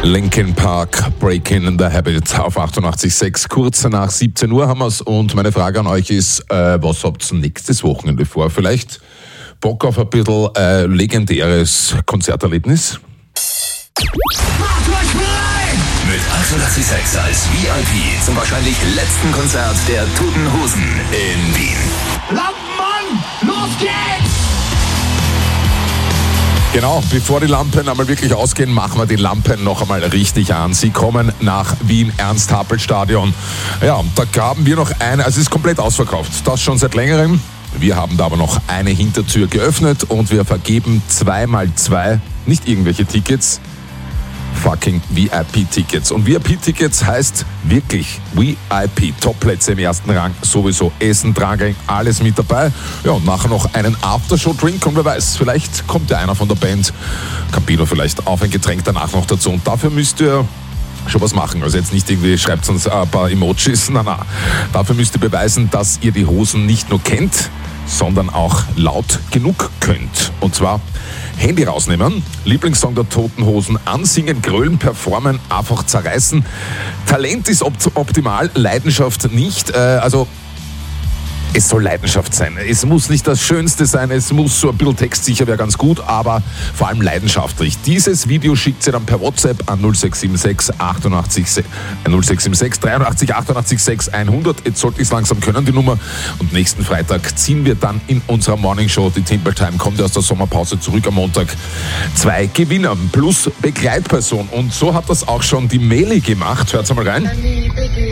Linkin Park, Breaking the Habit auf 88.6. Kurz nach 17 Uhr haben wir es und meine Frage an euch ist, was habt ihr nächstes Wochenende vor? Vielleicht Bock auf ein bisschen legendäres Konzerterlebnis? Mit 88.6 als VIP zum wahrscheinlich letzten Konzert der Toten Hosen in Wien. Lampenmann, los geht's! Genau, bevor die Lampen einmal wirklich ausgehen, machen wir die Lampen noch einmal richtig an. Sie kommen nach Wien, Ernst-Happel-Stadion. Ja, da haben wir noch eine, also es ist komplett ausverkauft, das schon seit längerem. Wir haben da aber noch eine Hintertür geöffnet und wir vergeben 2x2, nicht irgendwelche Tickets, fucking VIP-Tickets. Und VIP-Tickets heißt wirklich VIP. Top-Plätze im ersten Rang, sowieso Essen, Tragen, alles mit dabei. Ja, und nachher noch einen Aftershow-Drink und wer weiß, vielleicht kommt ja einer von der Band, Campino vielleicht, auf ein Getränk danach noch dazu. Und dafür müsst ihr schon was machen. Also jetzt nicht irgendwie, schreibt uns ein paar Emojis, na. Dafür müsst ihr beweisen, dass ihr die Hosen nicht nur kennt, sondern auch laut genug könnt. Und zwar Handy rausnehmen, Lieblingssong der Toten Hosen ansingen, grölen, performen, einfach zerreißen. Talent ist optimal, Leidenschaft nicht. Also es soll Leidenschaft sein. Es muss nicht das Schönste sein, es muss so ein bisschen textsicher, wäre ganz gut, aber vor allem leidenschaftlich. Dieses Video schickt ihr dann per WhatsApp an 0676 83 88 100. Jetzt sollte ich es langsam können, die Nummer. Und nächsten Freitag ziehen wir dann in unserer Morningshow, die Timber Time kommt aus der Sommerpause zurück am Montag, 2 Gewinner plus Begleitperson. Und so hat das auch schon die Meli gemacht. Hört's mal rein.